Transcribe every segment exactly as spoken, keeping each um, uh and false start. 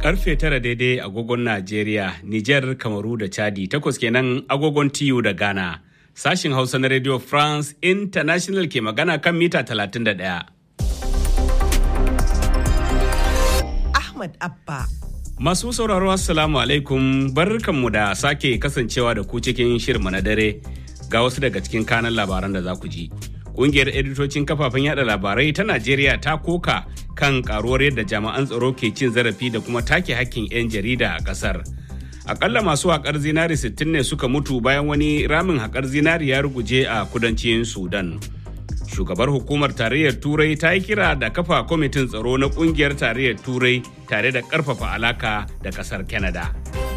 Karfe tara daidai agogon Najeriya, Nijar, Kamaru da Chadi, takwas kenan agogon T U da Ghana. Sashin Hausa na Radio France International ke magana kan mita talatin da ɗaya. Ahmad Abba. Masu sauraro Assalamu alaikum, barkanmu da sake kasancewa da ku cikin shirma na dare ga wasu daga cikin kanan labaran da za ku ji. Ƙungiyar editocin kafafen yada labarai ta Najeriya ta koka kan karuwar yadda jami'an tsaro ke cin zarafi da kuma take hakkin 'yan jarida a ƙasar. Akalla masu haƙar zinari sittin ne suka mutu bayan wani ramin haƙar zinari ya ruguje a kudancin Sudan. Shugabar hukumar tarayyar Turai ta yi kira da kafa kwamitin tsaro na ƙungiyar tarayyar Turai tare da ƙarfafa alaka da ƙasar Canada.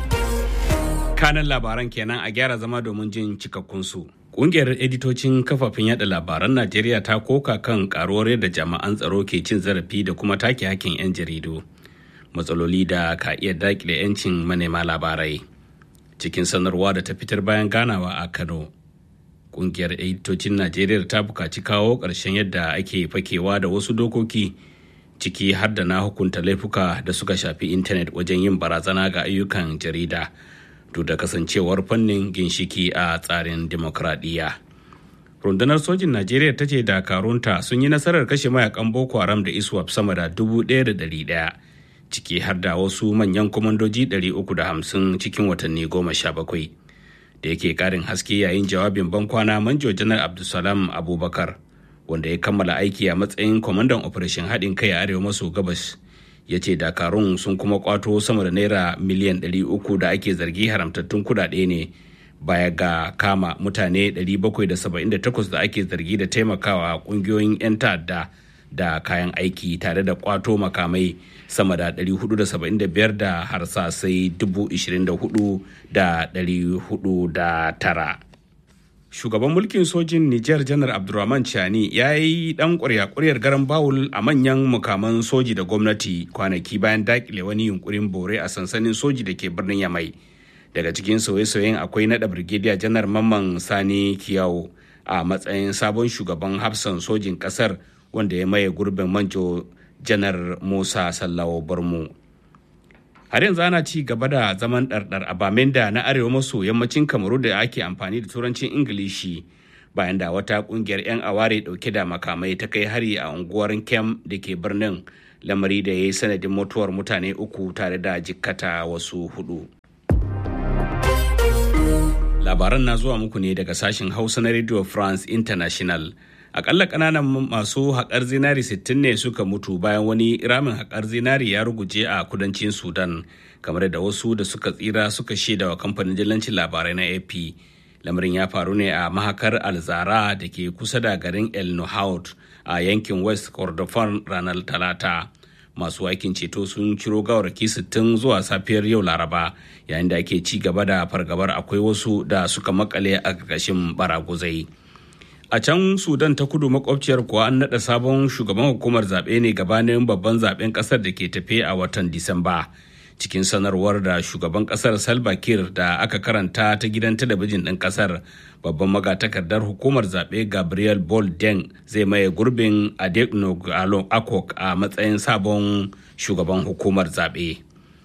Kanan labaran kenan, a gyara zama domin jin cikakkunsu. Ƙungiyar editocin kafafen yada labaran Najeriya ta koka kan karuwar yadda jami'an tsaro ke cin zarafi da kuma take hakkin 'yan jaridu. Matsaloli da ka iya daƙile 'yancin manema labarai. Cikin sanarwa da ta fitar bayan ganawa a Kano, ƙungiyar editocin Najeriya ta buƙaci kawo ƙarshen yadda ake fakewa da wasu dokoki, ciki har da na hukunta laifuka da suka shafi intanet wajen yin barazana ga ayyukan jarida. Duk da kasancewar fannin ginshiki a tsarin demokradiyya. Rundunar sojin Najeriya ta ce dakarunta sun yi nasarar kashe mayakan Boko Haram da ISWAP sama da dubu ɗaya da ɗari ɗaya, ciki har da wasu manyan kwamandoji ɗari uku da hamsin cikin watanni goma sha bakwai. Da yake ƙarin haske yayin jawabin bankwana, Manjo Janar Abdulsalam Abubakar, wanda ya kammala aiki a matsayin kwamandan operation haɗin kai a arewa maso gabas, ya ce dakarun sun kuma kwato sama da naira miliyan ɗari uku da ake zargi haramtattun kudade ne, baya ga kama mutane ɗari bakwai da saba'in da takwas da ake zargi da taimakawa kungiyoyin 'yan ta'adda da kayan aiki, tare da kwato makamai sama da ɗari hudu da saba'in da biyar da harsasai dubu ishirin da hudu da ɗari hudu da tara. Shugaban mulkin sojin Nijar Janar Abdurrahman Chani ya yi ɗan ƙwarya-ƙwaryar garan bawul a manyan mukaman soji da gwamnati kwanaki bayan daƙile wani yunkurin bore a sansanin soji da ke birnin Yamai. Daga cikin sauye-sauyen akwai naɗa Birgediya Janar Mamman Sani Kiyawo a matsayin sabon shugaban hafsan sojin ƙasar, wanda ya maye gurbin Manjo Janar Musa Sallawo Barmu. Har yanzu ana ci gaba da zaman ɗarɗar a Bamenda na arewa maso yammacin Kamaru da ake amfani da turancin Ingilishi, bayan da wata ƙungiyar 'yan aware ɗauke da makamai ta kai hari a unguwar Kem da ke birnin, lamari da ya yi sanadin mutuwar mutane uku tare da jikkata wasu hudu. Labaran na zuwa muku ne daga sashen Hausa na Radio France International. Akalla ƙananan masu haƙar zinari sittin ne suka mutu bayan wani ramin haƙar zinari ya ruguje a kudancin Sudan, kamar da wasu da suka tsira suka shaida wa kamfanin dillancin labarai na A P. Lamarin ya faru ne a mahakar Alzara da ke kusa da garin El Nuhaut a yankin West Kordofan ranar Talata. Masu aikin ceto sun ciro gawarraki sittin zuwa safiyar yau Laraba, yayin da ake ci gaba da fargabar akwai wasu da suka makale a ƙarƙashin baraguzai. A can Sudan ta kudu makwabciyar kuwa an naɗa sabon shugaban hukumar zaɓe ne gabanin babban zaɓen ƙasar da ke tafe a watan Disamba. Cikin sanarwar da shugaban ƙasar Salva Kiir da aka karanta ta gidan talabijin ɗin ƙasar, babban magatakardar hukumar zaɓe Gabriel Bolden zai maye gurbin Adegno Akok a matsayin sabon shugaban hukumar zaɓe.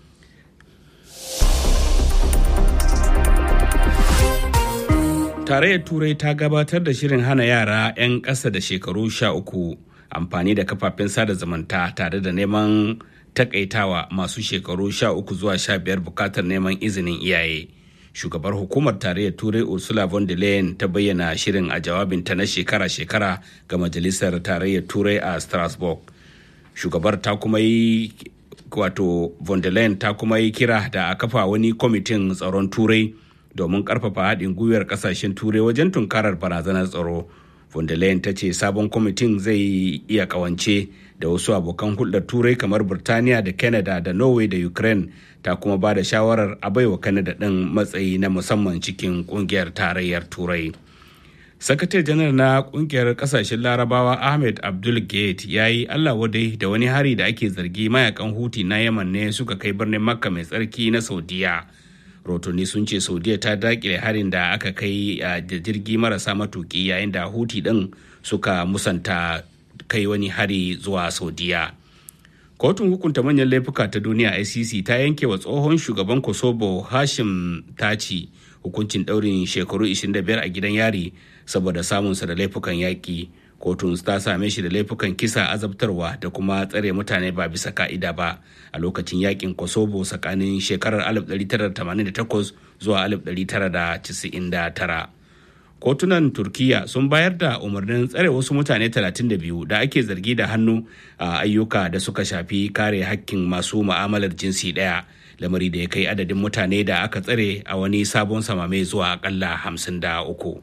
Tarayyar Turai ta gabatar da shirin hana yara 'yan ƙasa da shekaru sha uku amfani da kafafen sada zumunta, tare da neman takaitawa masu shekaru sha uku zuwa sha biyar bukatar neman izinin iyaye. Shugabar hukumar tarayyar Turai Ursula von der Leyen ta bayyana shirin a jawabinta na shekara-shekara ga Majalisar Tarayyar Turai a Strasbourg. Shugabar ta kuma yi wato von der Leyen ta kuma yi kira da a kafa wani kwamitin tsaron Turai domin karfafa haɗin gwiwar ƙasashen Turai wajen tunkarar barazanar tsaro. Von der Leyen ta ce sabon kwamitin zai iya kawance da wasu abokan hulɗar Turai kamar Burtaniya da Canada da Norway da Ukraine, ta kuma ba da shawarar a baiwa Canada ɗin matsayi na musamman cikin ƙungiyar tarayyar Turai. Sakatare janar na ƙungiyar ƙasashen Larabawa Ahmed Abdul Gate ya yi Allah wadai da wani hari da ake zargi mayakan Houthi na Yaman ne suka kai birnin Makka mai tsarki na Saudiya. Rotoni sun ce Saudiya ta dakile harin da aka kai a jirgi marasa matuki, yayin da Houthi din suka musanta kai wani hari zuwa Saudiya. Kotun hukunta manyan laifuka ta duniya I C C ta yanke wa tsohon shugaban Kosovo Hashim Taci hukuncin ɗaurin shekaru ishirin da biyar a gidan yari saboda samunsa da laifukan yaƙi. Kotun ta same shi da laifukan kisa, azabtarwa da kuma tsare mutane ba bisa ka'ida ba a lokacin yaƙin Kosovo tsakanin shekarar alif ɗari tara da tamanin da takwas zuwa alif ɗari tara da casa'in da tara. Kotunan Turkiyya sun bayar da umarnin tsare wasu mutane talatin da biyu da ake zargi da hannu a ayyuka da suka shafi kare hakkin masu mu'amalar jinsi ɗaya, lamari da ya kai adadin mutane da aka tsare a wani sabon samame zuwa akalla hamsin da uku.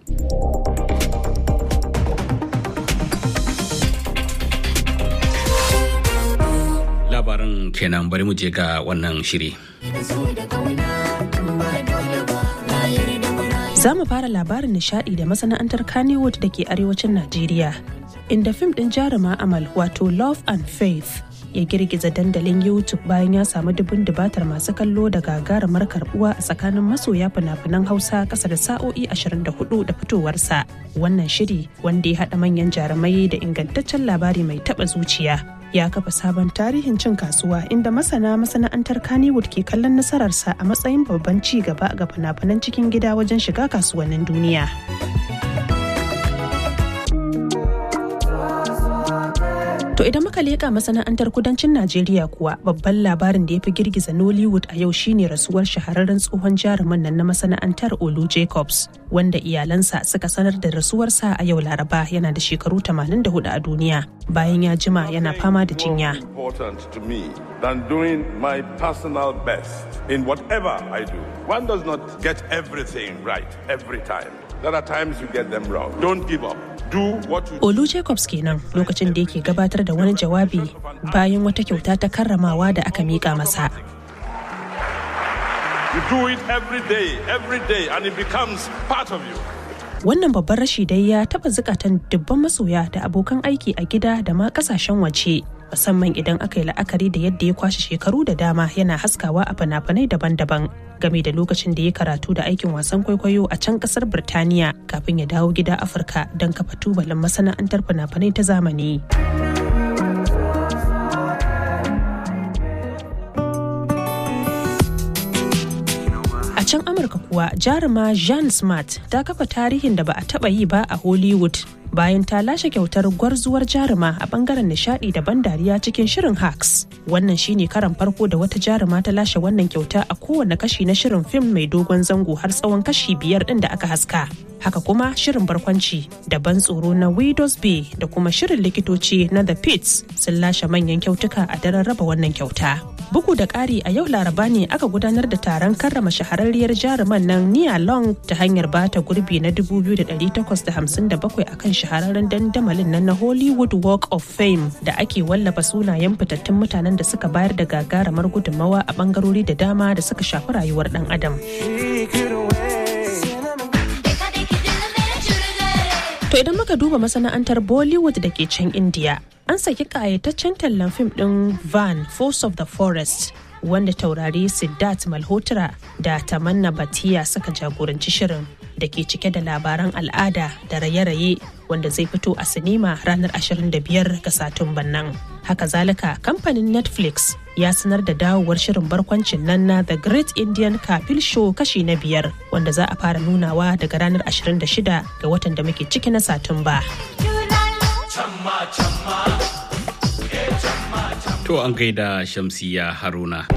Labaran kenan, bari mu je ga wannan shiri. Za mu fara labarin nishadi da masana'antar Kannywood da ke arewacin Najeriya, inda fim ɗin jaruma Amal wato Love and Faith ya girgiza dandalin YouTube bayan ya samu dubun dubatar masu kallo da gagarumar karbuwa a tsakanin masoya fina-finan Hausa ƙasa da sa'o'i ashirin da hudu da fitowarsa. Wannan shiri, wanda ya haɗa manyan jarumai da ingantaccen labari mai taɓa zuciya, ya kafa sabon tarihin cin kasuwa, inda masana masana'antar Kannywood ke kallon nasararsa a matsayin babban ci gaba ga fina-finan cikin gida wajen shiga kasuwannin duniya. To idan muka leƙa masana'antar kudancin Najeriya kuwa, babban labarin da ya fi girgiza Nollywood a yau shine rasuwar shahararren tsohon jaruman nan na masana'antar Olu Jacobs, wanda iyalansa suka sanar da rasuwarsa a yau Laraba. Yana da shekaru tamanin da hudu a duniya, bayan ya jima yana fama da jinya. Than doing my personal best in whatever I do. One does not get everything right every time. There are times you get them wrong. Don't give up. Do what you Olu Jacobs kenan lokacin da yake gabatar da wani jawabi bayan wata kyauta ta karramawa da aka mika masa. You do it every day, every day, and it becomes part of you. Wannan babban rashi dai ya taba zukatan dubban masoya da abokan aiki a gida da ma kasashen waje, musamman idan aka yi la'akari da yadda ya kwashe shekaru da dama yana haskawa a fina-finai daban-daban, game da lokacin da ya karatu da aikin wasan kwaikwayo a can kasar Birtaniya kafin ya dawo gida Afirka don kafa tubalin masana'antar fina-finai ta zamani. A can Amurka kuwa, jaruma Jean Smart ta kafa tarihin da ba a taba yi ba a Hollywood bayan ta lashe kyautar gwarzuwar jaruma a bangaren nishadi da ban dariya cikin shirin Hacks. Wannan shine karan farko da wata jaruma ta lashe wannan kyauta a kowane kashi na shirin fim mai dogon zango har tsawon kashi biyar din da aka haska. Haka kuma shirin barkwanci da ban tsoro na Widow's Bay da kuma shirin likitoci na The Pits sun lashe manyan kyautuka a daren raba wannan kyauta. Bugu da ƙari, a yau Laraba ne aka gudanar da taron karrama shahararriyar jaruman nan Nia Long ta hanyar bata gurbi na dubu biyu da ɗari takwas da hamsin da bakwai akan shahararren dandamalin nan na Hollywood Walk of Fame da ake wallafa sunayen fitattun mutanen da suka bayar da gagarumar gudunmawa a bangarori da dama da suka shafi rayuwar ɗan adam. To idan muka duba masana'antar Bollywood da ke can India, an saki kayataccen tallan fim ɗin Van Force of the Forest, wanda taurari Siddharth Malhotra da Tamanna Bhatia suka jagoranci shirin, da ke cike da labaran al'ada da raye-raye, wanda zai fito a sinima ranar ashirin da biyar ga Satumban nan. Haka zalika, kamfanin Netflix ya sanar da dawowar shirin barkwancin nan na The Great Indian Kapil Show kashi na biyar, wanda za a fara nunawa daga ranar ashirin da shida ga watan da muke ciki na Satumba. To an gaida Shamsiya Haruna.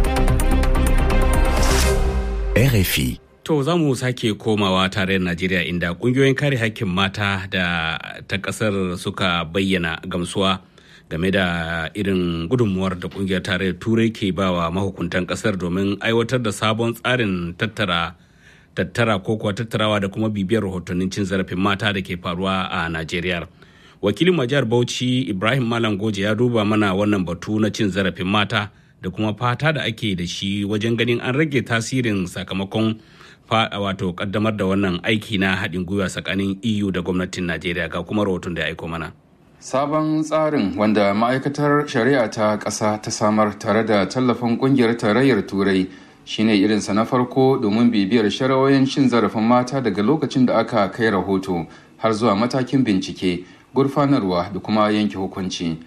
R F I. To za mu sake komawa tarayyar Najeriya, inda kungiyoyin kare hakkin mata da ta kasar suka bayyana gamsuwa game da irin gudunmuwar da kungiyar tarayyar Turai ke bawa mahukuntan kasar domin aiwatar da sabon tsarin tattara tattara ko kuwa tattarawa da kuma bibiyar rahotannin cin zarafin mata da ke faruwa a Najeriya. Wakilin majiyar Bauchi Ibrahim Malam Goje ya duba mana wannan batu na cin zarafin mata da kuma fata da ake da shi wajen ganin an rage tasirin sakamakon wato kaddamar da wannan aiki na haɗin gwiwa tsakanin E U da gwamnatin Najeriya, ga kuma rahoton da ya aiko mana. Sabon tsarin, wanda ma'aikatar shari'a ta ƙasa ta samar tare da tallafin ƙungiyar tarayyar Turai, shine irinsa na farko domin bibiyar shari'o'in cin zarafin mata daga lokacin da aka kai rahoto har zuwa matakin bincike, gurfanarwa da kuma yanke hukunci.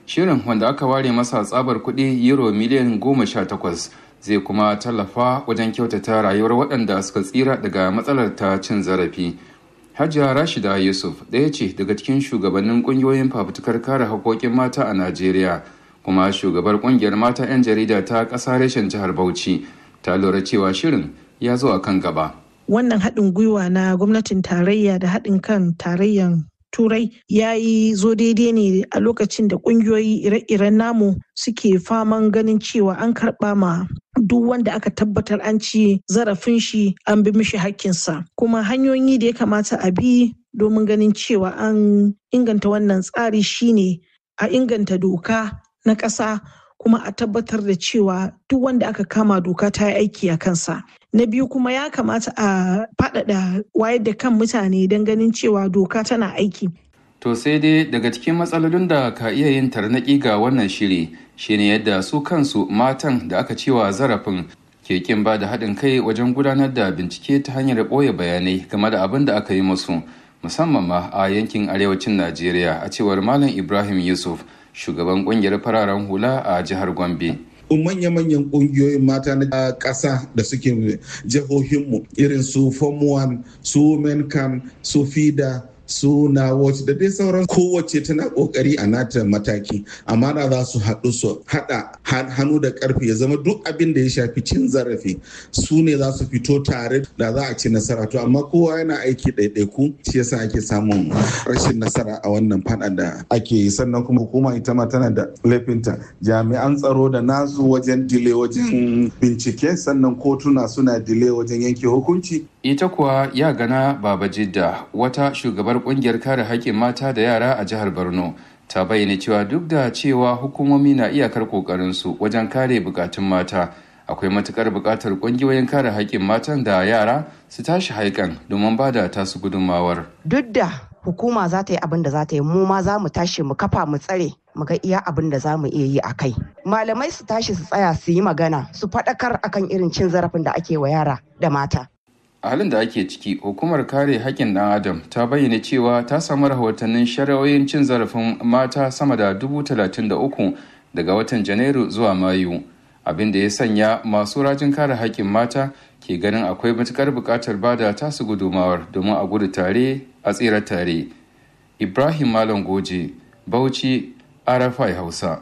Shirin wanda aka ware masa tsabar kuɗi euro miliyan goma sha takwas zai kuma tallafa wajen kyautata rayuwar waɗanda suka tsira daga matsalar ta cin zarafi. Hajiya Rashida Yusuf ɗaya ce daga cikin shugabannin ƙungiyoyin fafutukar kare haƙoƙin mata a Najeriya, kuma shugabar ƙungiyar mata 'yan jarida ta ƙasa reshen jihar Bauchi, ta lura cewa shirin ya zo a kan gaba. Wannan haɗin gwiwa na gwamnatin tarayya da haɗin kan tarayyan Turai ya yi zo daidai ne a lokacin da ƙungiyoyi ire-iren namu suke faman ganin cewa an karɓa ma duk wanda aka tabbatar an ci zarafin shi an bi mishi hakkinsa. Kuma hanyoyi da ya kamata a bi domin ganin cewa an inganta wannan tsari shine a inganta doka na ƙasa, kuma a tabbatar da cewa duk wanda aka kama doka ta yi aiki a kansa. Na biyu kuma ya kamata a faɗaɗa wayar da kan mutane don ganin cewa doka tana aiki. To sai dai daga cikin matsalolin da ka iya yin tarnaƙi ga wannan shiri shine yadda su kansu matan da aka cewa zarafin ke kin ba da haɗin kai wajen gudanar da bincike ta hanyar ɓoye bayanai game da abin da aka yi musu, musamman ma a yankin arewacin Najeriya, a cewar Malam Ibrahim Yusuf, shugaban ƙungiyar fararen hula a jihar Gombe. manya-manyan ƙungiyoyin mata na ƙasa da suke jihohinmu irin su form one, su women can, su fida, su na watch da dai sauran, kowace tana kokari a nata mataki, amma da za su haɗu su haɗa hannu da ƙarfi ya zama duk abin da ya shafi cin zarafi su ne za su fito tare da za a ci nasara. To amma kowa yana aiki ɗaiɗaiku, shi yasa ake samun rashin nasara a wannan faɗa da ake yi. Sannan kuma hukuma ita ma tana da laifinta, jami'an tsaro da nasu wajen dile wajen bincike, sannan kotuna suna dile wajen yanke hukunci. Ita kuwa ya gana Baba Jidda, wata shugabar kungiyar kare haƙƙin mata da yara a jihar Borno, ta bayyana cewa duk da cewa hukumomi na iyakar ƙoƙarinsu wajen kare bukatun mata, akwai matukar buƙatar ƙungiyoyin kare haƙƙin matan da yara su tashi haikan domin ba da tasu gudunmawar. Duk da hukuma za ta yi abin da za ta yi, mu ma za mu tashi mu kafa mu tsare mu ga iya abin da za mu iya yi a kai. Malamai su tashi su tsaya su yi magana, su faɗakar akan irin cin zarafin da ake wa yara da mata. A halin da ake ciki, hukumar kare haƙƙin ɗan adam ta bayyana cewa ta samu rahotannin shari'o'in cin zarafin mata sama da dubu talatin da uku daga watan Janairu zuwa Mayu, abin da ya sanya masu rajin kare haƙƙin mata ke ganin akwai matuƙar buƙatar bada tasu gudumawar domin a gudu tare a tsira tare. Ibrahim Malam Goje, Bauchi, R F I Hausa.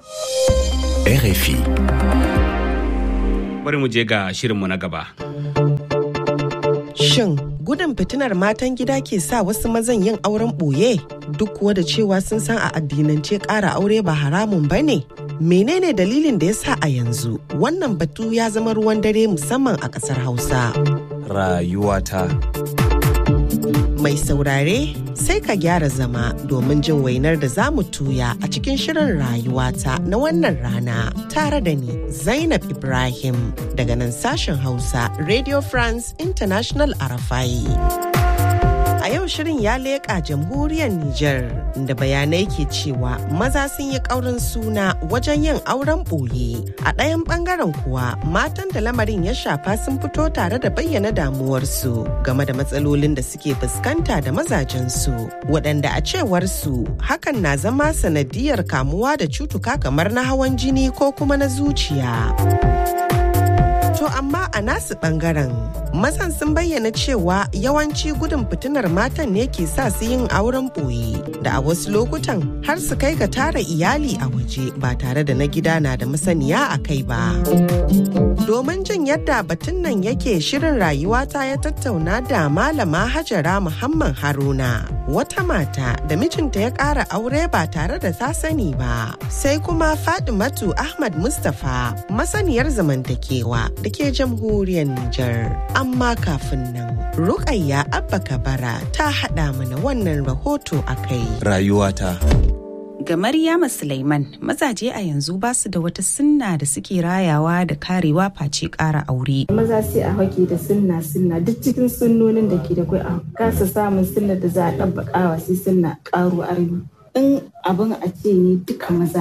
R F I. Bari mu je ga shirinmu na gaba. Shin gudun fitinar matan gida ke sa wasu mazan yin auren ɓoye duk kuwa da cewa sun san a addinance ƙara aure ba haramun ba ne? Menene dalilin da ya sa a yanzu wannan batu ya zama ruwan dare musamman a ƙasar Hausa? Rayuwata. Mai saurare sai ka gyara zama domin jin wainar da za mu tuya a cikin shirin rayuwata na wannan rana tare da ni Zainab Ibrahim daga nan sashen Hausa Radio France International Arafai. A yau shirin ya leƙa jamhuriyar Nijar da bayanai ke cewa maza sun yi ƙaurin suna wajen yin auren ɓoye. A ɗayan ɓangaren kuwa matan da lamarin ya shafa sun fito tare da bayyana damuwarsu game da matsalolin da suke fuskanta da mazajensu, waɗanda a cewar su hakan na zama sanadiyar kamuwa da cutuka kamar na hawan jini ko kuma na zuciya. To amma a nasu bangaren mazan sun bayyana cewa yawanci gudun fitinar matan ne ke sa su yin auren ɓoye da a wasu lokutan har su kai ga tara iyali a waje ba tare da na gida na da masaniya a kai ba. Domin jin yadda batun nan yake, shirin rayuwata ya tattauna da Malama Hajara Muhammad Haruna, wata mata da mijinta ya ƙara aure ba tare da ta sani ba. Sai kuma Fatimatu Ahmad Mustapha, masaniyar zamantakewa da ke jamhuriyar Nijar. Amma kafin nan, Rukayya Abba Kabara ta haɗa mana wannan rahoto a kai. Rayuwata. Ga Maryama Sulaiman, mazaje a yanzu ba su da wata sunna da suke rayawa da karewa face ƙara aure. Maza sai a hake da sunna sunna duk cikin sunnonin da ke da kai a kasa samun sunna da za a ɗabbaƙawa sai sunna ƙaro armi. In abin a ce ne duka maza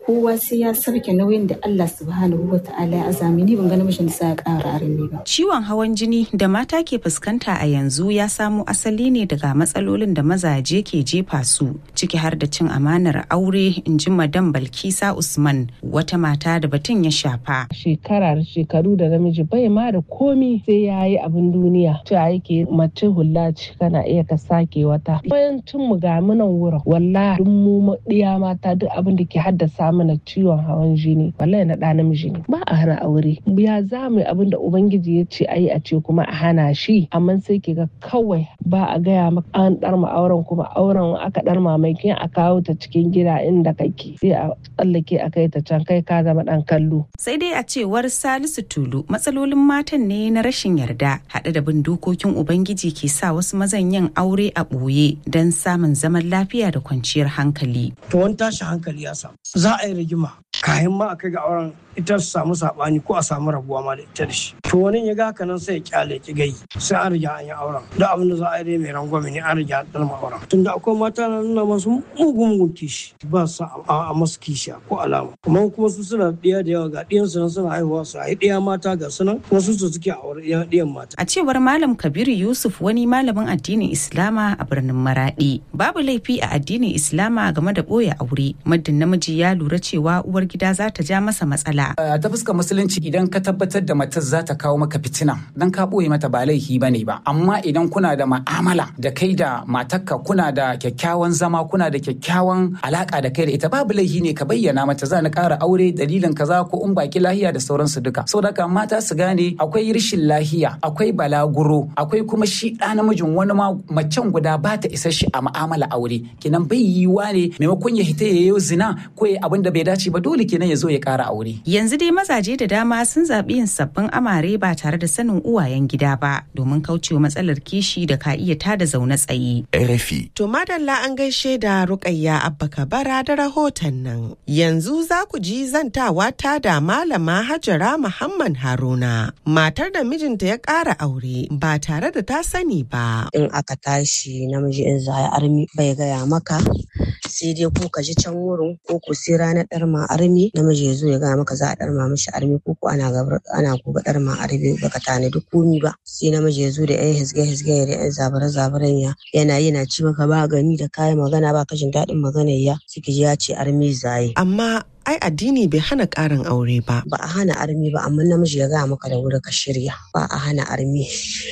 kowa sai ya sarke nauyin da Allah subhanahu wa ta'ala ya azami. Ni ban ga namijin da sa ya ƙara arme ba. Ciwon hawan jini da mata ke fuskanta a yanzu ya samo asali ne daga matsalolin da mazaje ke jefa su ciki har da cin amanar aure, in ji Madam Balkisa Usman, wata mata da batun ya shafa. Shekara da shekaru da namiji bai ma da komi sai ya yi abin duniya. Ta yake mace hula ce kana iya ka sake wata. Bayancin mu ga munan wurin wallahi duk mu diya mata duk abin da ke haddasa mana ciwon hawan jini wallahi na da namiji ne. Ba a hana aure. Ya za mu abin da ubangiji ya ce ayi a ce kuma a hana shi, amma sai ke ga kawai ba a gaya maka an darma auren, kuma auren aka darma mai kin a kawo ta cikin gida inda kake sai a tsallake a kai ta can, kai ka zama dan kallo. Sai dai a cewar Salisu Tulu, matsalolin matan ne na rashin yarda haɗe da bin dokokin ubangiji ke sa wasu mazan yin aure a ɓoye don samun zaman lafiya da kwanciyar hankali. To wani tashi hankali ya samu, za a yi rigima kayan ma a kai ga auren ita su samu sabani ko a samu rabuwa ma da ita da shi. To wani ya ga haka nan sai ya kyale ki gai sai an riga an yi auren. Da abin da za a yi dai mai rangwame ne an riga an dalma auren. Tunda akwai mata na nuna masu mugun mugun kishi ba sa a masu kishiya ko alama. Kuma kuma su suna ɗiya da yawa ga ɗiyansu nan suna haihuwa su haihi ɗiya mata ga sunan kuma su su suke aure ɗiyan mata. A cewar Malam Kabiru Yusuf, wani malamin addinin Islama a birnin Maradi, babu laifi a addinin Islama game da ɓoye aure muddin namiji ya lura cewa uwar gida za ta ja masa matsala. Ta fuskar musulunci idan ka tabbatar da matar za ta kawo maka fitina dan ka ɓoye mata ba laifi bane ba, amma idan kuna da ma'amala da kai da matarka, kuna da kyakkyawan zama, kuna da kyakkyawan alaka da kai da ita, babu laifi ne ka bayyana mata za ni ƙara aure dalilin kaza ko in baki lahiya da sauransu duka. Saboda haka mata su gane akwai rashin lahiya, akwai balaguro, akwai kuma shi ɗa namijin wani ma macen guda ba ta isa shi a ma'amala aure, kenan bai yiwuwa ne maimakon ya hita ya yi zina ko ya abin da bai dace ba, dole kenan ya zo ya ƙara aure. Yanzu dai mazaje da dama sun zaɓi yin sabbin amare ba tare da sanin uwayen gida ba domin kaucewa matsalar kishi da ka iya tada zaune tsaye. R F I. To madalla an gaishe da Rukayya Abba Kabara da rahoton nan. Yanzu za ku ji zantawa ta da Malama Hajara Muhammad Haruna, matar da mijinta ya ƙara aure ba tare da ta sani ba. In aka tashi namiji in za ya armi bai gaya maka, sai dai ko ka ji can wurin ko ku sai ranar ɗarma armi namiji ya zo ya gaya maka za a ɗarma mishi armi ko ko ana gabar ana gobe ɗarma armi baka tanadi komi ba, sai namiji ya zo da yan hisge hisge da yan zabare zabaren ya yana yana ci maka ba gani da kayan magana ba kashin daɗin maganar ya suke ji ya ce armi zaye. Amma ai addini bai hana ƙarin aure ba. Ba a hana armi ba, amma namiji ya gaya maka da wuri ka shirya. Ba a hana armi.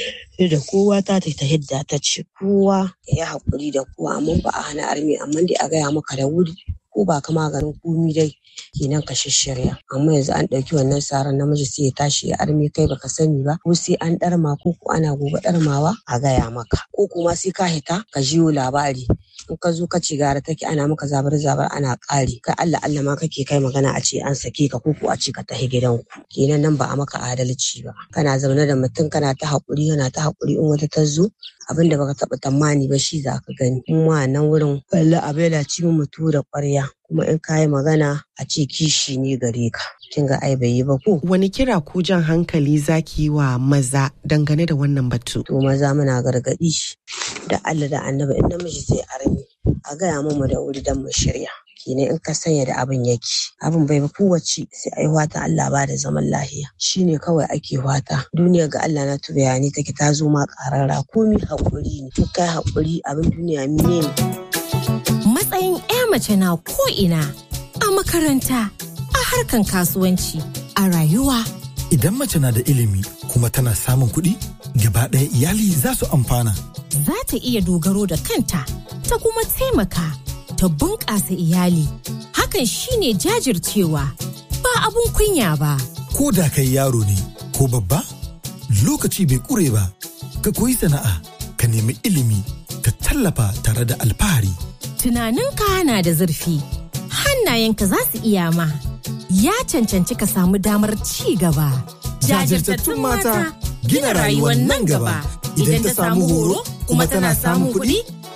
Da kowa ta ta hidda ta ce kowa ya haƙuri da kowa, amma ba a hana armi, amma dai a gaya maka da wuri ko ba ka maganin komi dai kenan ka shirya. Amma yanzu an ɗauki wannan tsaron namiji sai ya tashi ya armi kai baka sani ba, ko sai an ɗarma ko ko ana gobe ɗarmawa a gaya maka, ko kuma sai ka hita ka jiyo labari in ka zo ka ci gara take ana maka zabar zabar ana ƙari kai Allah Allah ma kake kai magana a ce an sake ka ko ko a ce ka tafi gidanku, kenan nan ba a maka adalci ba. Kana zaune da mutum kana ta haƙuri kana ta haƙuri, in wata ta zo abin da baka taɓa tamani ba shi za ka gani. In ma nan wurin wallahi abela ci mu mutu da ƙwarya, kuma in ka yi magana a ce kishi ne gare ka, kin ga ai bai yi ba ko. Wani kira ko jan hankali zaki wa maza dangane da wannan batu? To maza muna gargaɗi da Allah da Annabi in namiji sai armi a gaya mu da wuri dan mu shirya. Kenan in ka sanya da abin yake abin bai ba kowace sai ai wata Allah ba da zaman lahiya shine kawai ake wata. Duniya ga Allah na tu bayani take ta zo ma karara, komi hakuri ne, in kai hakuri abin duniya mine ne. Matsayin ƴa mace na ko ina, a makaranta, a harkan kasuwanci, a rayuwa. Idan mace na da ilimi kuma tana samun kuɗi, gaba ɗaya iyali za su amfana. Za ta iya dogaro da kanta, ta kuma taimaka, ta bunƙasa iyali. Hakan shine jajircewa, ba abun kunya ba. Ko da kai yaro ne ko babba, lokaci bai ƙure ba. Ka koyi sana'a, ka nemi ilimi, ka tallafa tare da alfahari. Tunaninka na da zurfi, hannayenka za su iya ma. Ya cancanci ka samu damar ci gaba. Jajirtattun mata gina rayuwar nan gaba. Idan ta samu horo kuma tana samun kuɗi,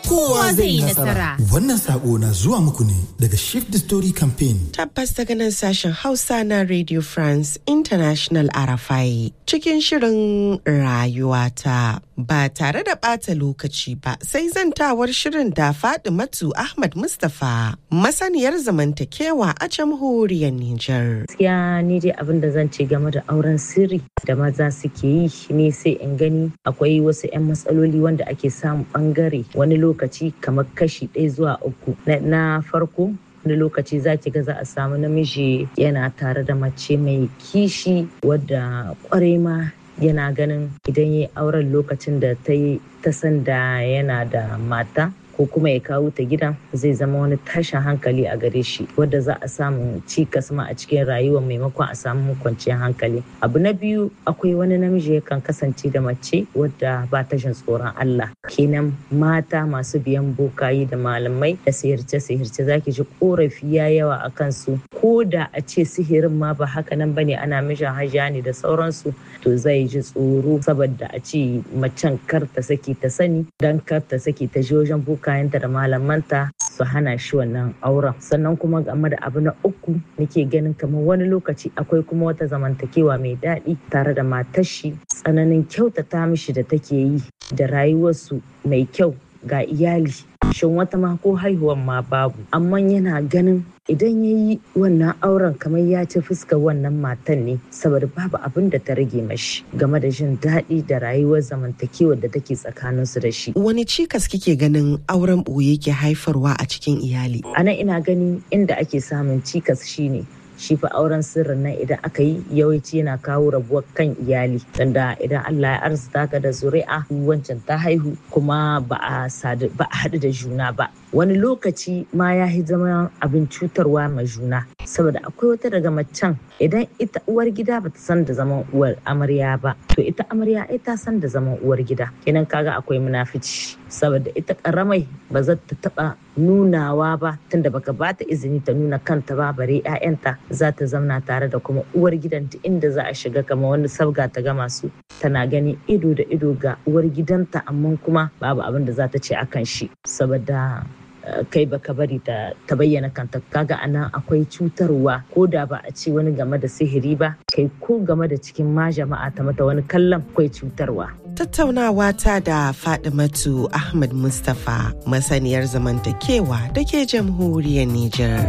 kowa zai yi nasara. Wannan sako na zuwa muku ne daga Shift the Story Campaign. Tabbas daga nan sashen Hausa na Radio France International R F I cikin shirin rayuwata. Ba tare da ɓata lokaci ba sai zantawar shirin da Fadimatu Ahmad Mustapha masaniyar zamantakewa a jamhuriyar Nijar. Gaskiya ni dai abin da zan ce game da auren sirri da maza suke yi ne sai in gani akwai wasu 'yan matsaloli wanda ake samun bangare wani lokaci kamar kashi ɗaya zuwa uku. Na farko wani lokaci za ki ga za a samu namiji yana tare da mace mai kishi wadda kwarai ma yana ganin idan ya yi auren lokacin da ta yi ta san da yana da mata ko kuma ya kawo ta gidan zai zama wani tashin hankali a gare shi wadda za a samu cikas ma a cikin rayuwa maimakon a samu kwanciyar hankali. Abu na biyu akwai wani namiji yakan kasance da mace wadda ba ta jin tsoron Allah, kenan mata masu biyan bokayi da malamai da sihirce sihirce zaki ji korafi ya yawa a kansu, ko da a ce sihirin ma ba haka nan bane ana mishin hajiya ne da sauransu, to zai ji tsoro saboda a ce macen kar ta saki ta sani dan kar ta saki ta je wajen boka kayanta da malamanta su hana shi wannan auren. Sannan kuma game da abu na uku nake ganin kamar wani lokaci akwai kuma wata zamantakewa mai daɗi tare da matar shi, tsananin kyautata mishi da take yi da rayuwarsu mai kyau ga iyali, shin wata ma ko haihuwan ma babu, amma yana ganin idan ya yi wannan auren kamar ya ci fuskar wannan matan ne saboda babu abin da ta rage mashi game da jin daɗi da rayuwar zamantakewar da take tsakaninsu da shi. Wani cikas kike ganin auren ɓoye ke haifarwa a cikin iyali? A nan ina gani inda ake samun cikas shine shi fa auren sirrin nan idan aka yi yawanci yana kawo rabuwar kan iyali, tunda idan Allah ya arzuta ka da zuri'a wancan ta haihu kuma ba a haɗu da juna ba, wani lokaci ma ya yi zama abin cutarwa ma juna saboda akwai wata daga macen idan ita uwar gida bata san da zaman uwar amarya ba, to ita amarya ai ta san da zaman uwar gida, kenan kaga akwai munafici saboda ita karamai ba za ta taba nunawa ba tunda baka bata izini ta nuna kanta ba, bare 'ya'yanta za ta zauna tare da kuma uwar gidan ta inda za a shiga kamar wani sabga ta gama su tana gani ido da ido ga uwar gidanta, amma kuma babu abin da za ta ce akan shi saboda kai baka bari ta bayyana kanta. Kaga anan akwai cutarwa, ko da ba a ce wani game da sihiri ba, kai ko game da cikin ma jama'a ta mata wani kallon akwai cutarwa. Tattaunawa ta da Fadimatu Ahmad Mustapha masaniyar zamantakewa da ke jamhuriyar Nijar.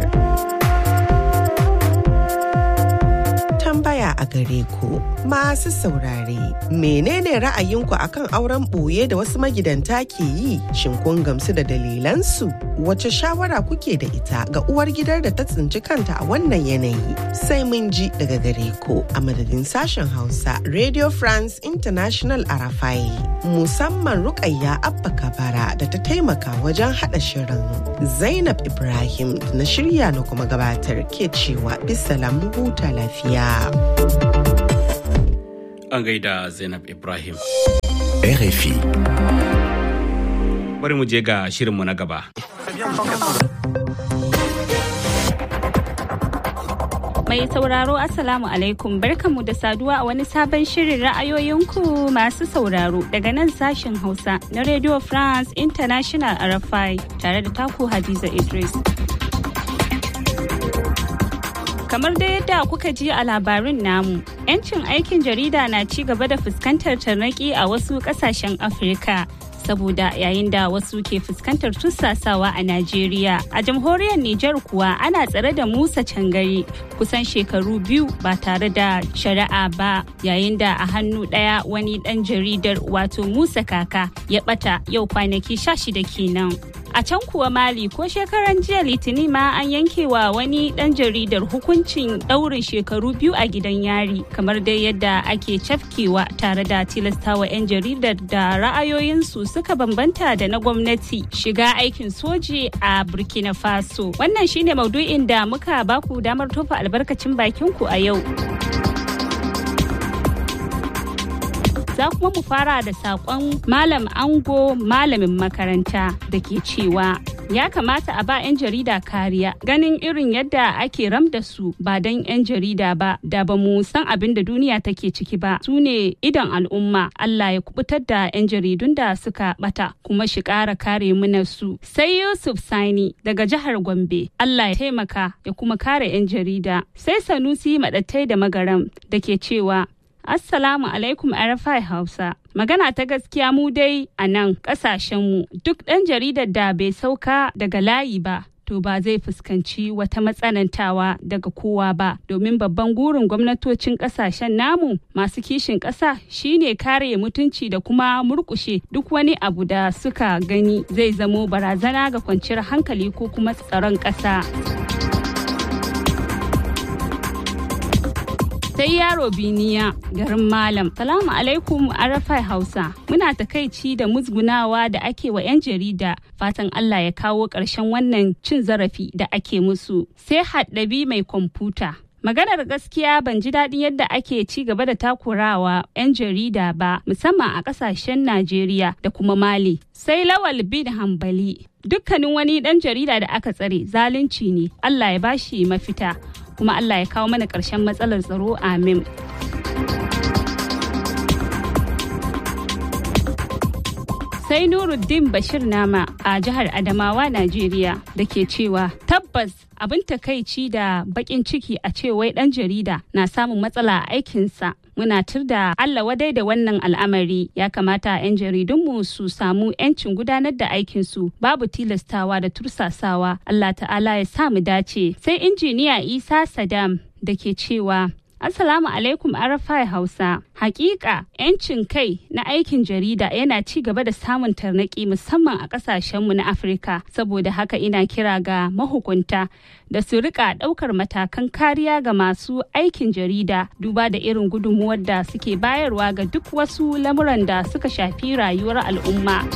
Tambaya a gare ku masu saurare, menene ra'ayinku akan auren ɓoye da wasu magidanta ke yi? Shin kun gamsu da dalilansu? Wace shawara kuke da ita ga uwar gidar da ta tsinci kanta a wannan yanayi? Sai mun ji daga gare ku a madadin sashen Hausa Radio France International R F I, musamman Rukayya Abba Kabara da ta taimaka wajen haɗa shirin. Zainab Ibrahim na shirya na kuma gabatar ke cewa bisalam huta lafiya. An gaida Zainab Ibrahim. R F I. Bari mu je ga shirinmu na gaba. Mai sauraro Assalamu alaikum, barkanmu da saduwa a wani sabon shirin ra'ayoyinku masu sauraro daga nan sashen Hausa na Radio France International R F I tare da taku Hadiza Idris. Kamar da yadda kuka ji a labarin namu, 'yancin aikin jarida na ci gaba da fuskantar tarnaƙi a wasu ƙasashen Afirka. Saboda yayin da wasu ke fuskantar tussasawa a Najeriya, a jamhuriyar Nijar kuwa ana tsare da Musa Cangari kusan shekaru biyu ba tare da shari'a ba, yayin da a hannu ɗaya wani ɗan jaridar wato Musa Kaka ya ɓata yau kwanaki sha shida kenan. A can kuwa Mali ko shekaran jiya Litinin ma an yankewa wani ɗan jaridar hukuncin ɗaurin shekaru biyu a gidan yari, kamar dai yadda ake cafkewa tare da tilastawa 'yan jaridar da ra'ayoyinsu suka bambanta da na gwamnati shiga aikin soji a Burkina Faso. Wannan shine maudu'in da muka baku damar tofa albarkacin bakinku a yau. Za kuma mu fara da saƙon Malam Ango malamin makaranta da ke cewa ya kamata a ba 'yan jarida kariya ganin irin yadda ake ram da su ba don 'yan jarida ba da ba mu san abin da duniya take ciki ba su ne idon al'umma. Allah ya kubutar da 'yan jaridun da suka bata kuma shi ƙara kare mana su. Sai Yusuf Sani daga jihar Gombe, Allah ya taimaka ya kuma kare 'yan jarida. Sai Sanusi Maɗattai da Magaram da ke cewa Assalamu alaikum R F I Hausa. Magana ta gaskiya mu dai a nan ƙasashenmu duk ɗan jaridar da bai sauka daga layi ba to ba zai fuskanci wata matsanantawa daga kowa ba domin babban gurin gwamnatocin ƙasashen namu masu kishin ƙasa shine kare mutunci da kuma murƙushe duk wani abu da suka gani zai zamo barazana ga kwanciyar hankali ko kuma tsaron ƙasa. Sai yaro biniya garin malam. Salamu alaikum R F I Hausa. Muna takaici da musgunawa da ake wa 'yan jarida. Fatan Allah ya kawo ƙarshen wannan cin zarafi da ake musu. Sai haddabi mai kwamfuta. Maganar gaskiya ban ji daɗin yadda ake ci gaba da takurawa 'yan jarida ba musamman a ƙasashen Najeriya da kuma Mali. Sai Lawal bin Hambali. Dukkanin wani ɗan jarida da aka tsare zalunci ne. Allah ya bashi mafita. Kuma Allah ya kawo mana ƙarshen matsalar tsaro, amin. Sai Nuruddin Bashir Nama a jihar Adamawa, Najeriya da ke cewa tabbas abin takaici da bakin ciki a ce wai ɗan jarida na samun matsala a aikinsa. Muna tur da Allah wadai da wannan al'amari. Ya kamata 'yan jaridunmu su samu 'yancin gudanar da aikinsu babu tilastawa da tursasawa. Allah ta'ala ya sa mu dace. Sai injiniya Isa Sadam da ke cewa Assalamu alaikum R F I Hausa. Hakika 'yancin kai na aikin jarida yana ci gaba da samun tarnaki musamman a kasashenmu na Afirka. Saboda haka ina kira ga mahukunta da su rika daukar matakan kariya ga masu aikin jarida duba da irin gudunmuwar da suke bayarwa ga duk wasu lamuran da suka shafi rayuwar al'umma.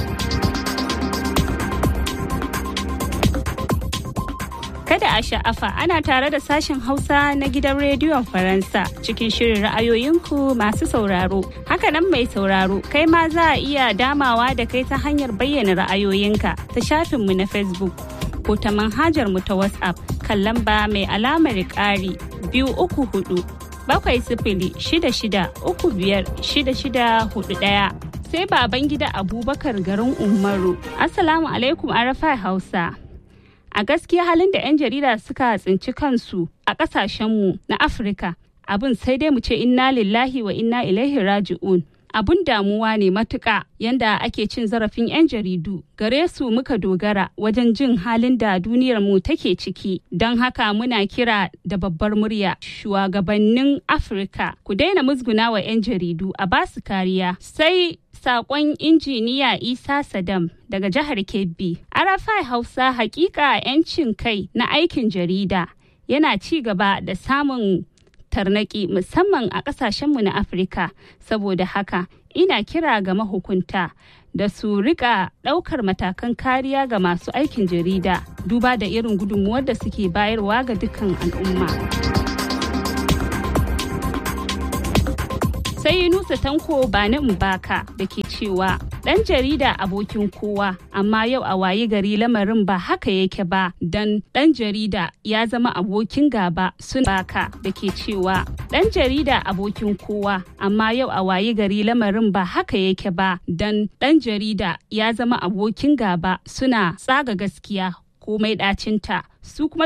Kada a sha'afa ana tare da sashen Hausa na gidan rediyon Faransa cikin shirin ra'ayoyinku masu sauraro. Hakanan mai sauraro, kai ma za a iya damawa da kai ta hanyar bayyana ra'ayoyinka ta shafinmu na Facebook ko ta manhajar mu ta WhatsApp kan lamba mai alamar ƙari biyu uku hudu bakwai sifili shida shida uku biyar shida shida hudu ɗaya. Sai baban gida Abubakar garin Umaru. Assalamu alaikum R F I Hausa. A gaskiya halin da 'yan jarida suka tsinci kansu a ƙasashenmu na Afirka abin sai dai mu ce inna lillahi wa inna ilaihi raji'un. Abun damuwa ne matuƙa yanda ake cin zarafin 'yan jaridu. Gare su muka dogara wajen jin halin da duniyar mu take ciki. Don haka muna kira da babbar murya shugabannin Afirka ku daina musguna wa 'yan jaridu a basu kariya. Sai sakon injiniya Isa Sadam daga jihar Kebbi. R F I Hausa, hakika 'yancin kai na aikin jarida yana ci gaba da samun tarnaki musamman a kasashenmu na Afirka. Saboda haka ina kira ga mahukunta da su rika daukar matakan kariya ga masu aikin jarida duba da irin gudunmuwar da suke bayarwa ga dukkan al'umma. Sai Yunusa Tanko Bani Mbaka da ke cewa ɗan jarida abokin kowa amma yau a wayi gari lamarin ba haka yake ba dan ɗan jarida ya zama abokin gaba. Sun Baka da ke cewa ɗan jarida abokin kowa amma yau a wayi gari lamarin ba haka yake ba dan ɗan jarida ya zama abokin gaba suna tsaga gaskiya komai ɗacinta su kuma